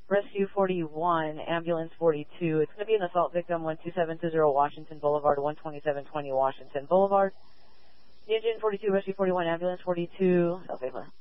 Rescue 41, Ambulance 42. It's going to be an assault victim, 12720 Washington Boulevard, 12720 Washington Boulevard. Engine 42, Rescue 41, Ambulance 42, South Bay.